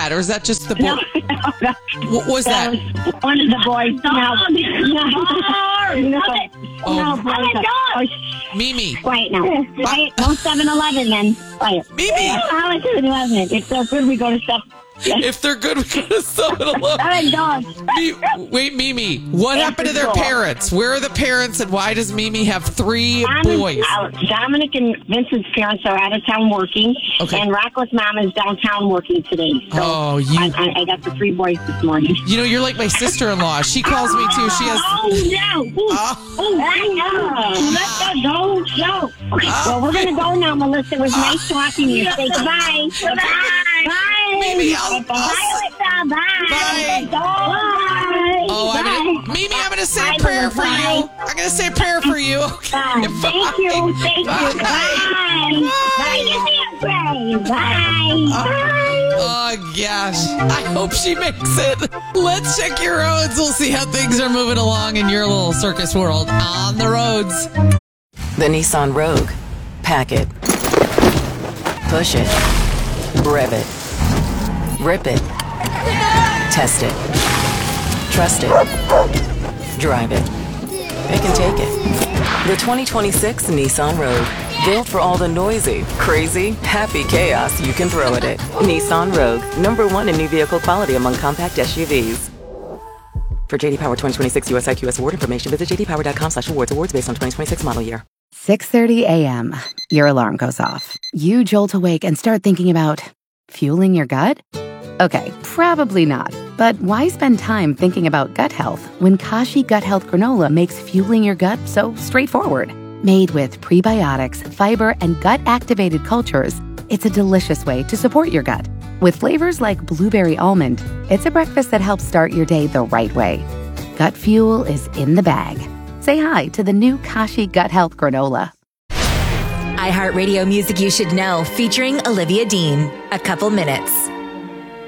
that, or is that just the boy? No. What was that? Was one of the boys. No, Mimi. Quiet now. Quiet. No 7-Eleven then. Quiet. Mimi. How is 7-Eleven? It's so good we go to stuff. If they're good, we go to 7-Eleven. Dogs. Wait, Mimi. What happened to their parents? Where are the parents, and why does Mimi have 3 boys? Dominic and Vincent's parents are out of town working, and Rocco's mom is downtown working today. So I got the 3 boys this morning. You know, you're like my sister-in-law. She calls me too. She has. Let's go. Well, we're gonna go now, Melissa. It was nice talking to you. Say goodbye. Bye. Mimi, Bye. Mimi, I'm gonna say a prayer for you. I'm gonna say a prayer for you. Okay. Bye. Thank you. Bye. Bye. Oh, gosh. I hope she makes it. Let's check your roads. We'll see how things are moving along in your little circus world on the roads. The Nissan Rogue. Pack it. Push it. Rev it. Rip it. Test it. Trust it. Drive it. It can take it. The 2026 Nissan Rogue. Built for all the noisy, crazy, happy chaos you can throw at it. Nissan Rogue. #1 in new vehicle quality among compact SUVs. For JD Power 2026 US IQS award information, visit jdpower.com/awards. Awards based on 2026 model year. 6:30 a.m. Your alarm goes off. You jolt awake and start thinking about fueling your gut? Okay, probably not. But why spend time thinking about gut health when Kashi Gut Health Granola makes fueling your gut so straightforward? Made with prebiotics, fiber, and gut-activated cultures, it's a delicious way to support your gut. With flavors like blueberry almond, it's a breakfast that helps start your day the right way. Gut fuel is in the bag. Say hi to the new Kashi Gut Health Granola. iHeartRadio Music You Should Know, featuring Olivia Dean. A Couple Minutes.